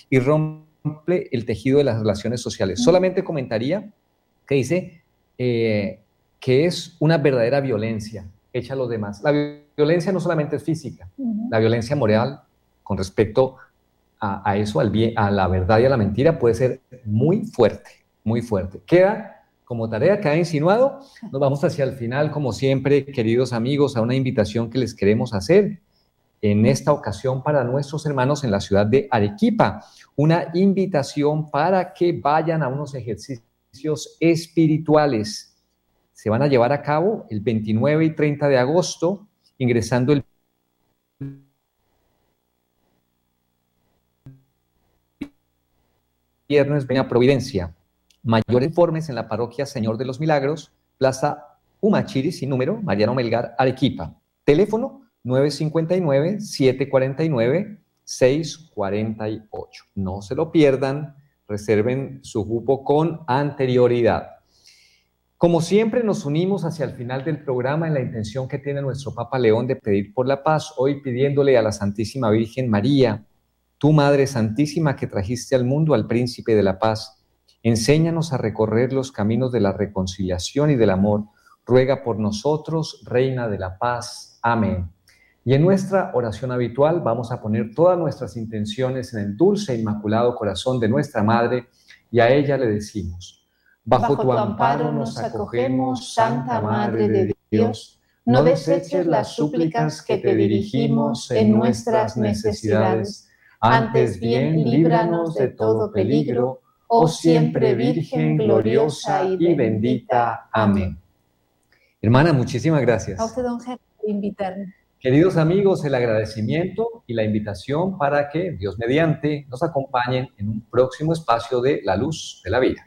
y rompe el tejido de las relaciones sociales. Solamente comentaría que dice que es una verdadera violencia hecha a los demás. La violencia no solamente es física, la violencia moral con respecto a eso, a la verdad y a la mentira, puede ser muy fuerte, muy fuerte. Queda como tarea, queda insinuado. Nos vamos hacia el final, como siempre, queridos amigos, a una invitación que les queremos hacer en esta ocasión para nuestros hermanos en la ciudad de Arequipa. Una invitación para que vayan a unos ejercicios espirituales. Se van a llevar a cabo el 29 y 30 de agosto, ingresando el viernes Peña Providencia. Mayores informes en la parroquia Señor de los Milagros, Plaza Humachiri, sin número, Mariano Melgar, Arequipa. Teléfono 959-749-648. No se lo pierdan, reserven su cupo con anterioridad. Como siempre, nos unimos hacia el final del programa en la intención que tiene nuestro Papa León de pedir por la paz, hoy pidiéndole a la Santísima Virgen María, tu Madre Santísima que trajiste al mundo al Príncipe de la Paz, enséñanos a recorrer los caminos de la reconciliación y del amor. Ruega por nosotros, Reina de la Paz. Amén. Y en nuestra oración habitual vamos a poner todas nuestras intenciones en el dulce e inmaculado corazón de nuestra Madre y a ella le decimos: bajo tu amparo nos acogemos, Santa Madre de Dios. No deseches las súplicas que te dirigimos en nuestras necesidades. Antes bien, líbranos de todo peligro, oh siempre Virgen gloriosa y bendita. Amén. Hermana, muchísimas gracias. A usted, don Gerardo, por invitarme. Queridos amigos, el agradecimiento y la invitación para que, Dios mediante, nos acompañen en un próximo espacio de La Luz de la Vida.